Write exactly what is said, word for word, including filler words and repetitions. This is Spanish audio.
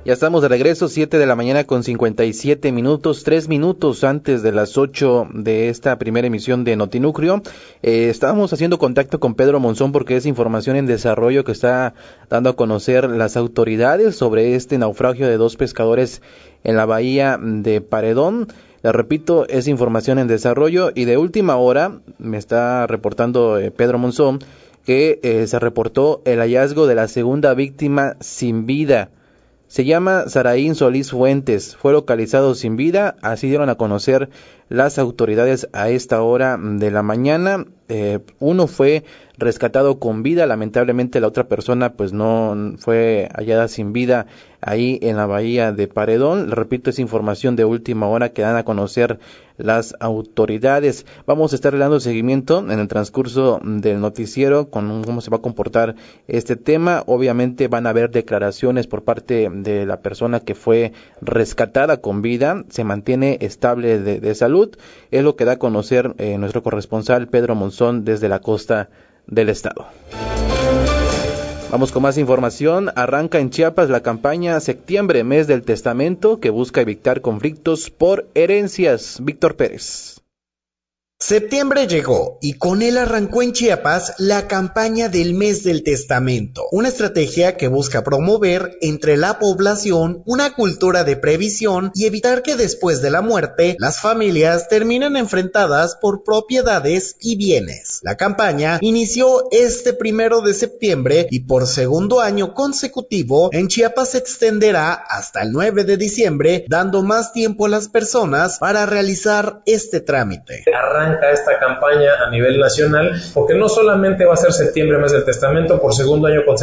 Ya estamos de regreso, siete de la mañana con cincuenta y siete minutos, tres minutos antes de las ocho de esta primera emisión de Notinúcleo. Eh, estábamos haciendo contacto con Pedro Monzón porque es información en desarrollo que está dando a conocer las autoridades sobre este naufragio de dos pescadores en la bahía de Paredón. Les repito, es información en desarrollo y de última hora me está reportando eh, Pedro Monzón que eh, se reportó el hallazgo de la segunda víctima sin vida. Se llama Saraín Solís Fuentes, fue localizado sin vida, así dieron a conocer las autoridades a esta hora de la mañana. Eh, uno fue rescatado con vida, lamentablemente la otra persona pues no fue hallada sin vida ahí en la bahía de Paredón. Repito, es información de última hora que dan a conocer las autoridades. Vamos a estar dando seguimiento en el transcurso del noticiero con cómo se va a comportar este tema. Obviamente van a haber declaraciones por parte de la persona que fue rescatada con vida, se mantiene estable de, de salud, es lo que da a conocer eh, nuestro corresponsal Pedro Monzón desde la costa del estado. Vamos con más información. Arranca en Chiapas la campaña Septiembre, mes del testamento, que busca evitar conflictos por herencias. Víctor Pérez. Septiembre llegó y con él arrancó en Chiapas la campaña del mes del testamento, una estrategia que busca promover entre la población una cultura de previsión y evitar que después de la muerte las familias terminen enfrentadas por propiedades y bienes. La campaña inició este primero de septiembre y por segundo año consecutivo en Chiapas se extenderá hasta el nueve de diciembre, dando más tiempo a las personas para realizar este trámite. Arranca esta campaña a nivel nacional, porque no solamente va a ser septiembre, mes del testamento, por segundo año consecutivo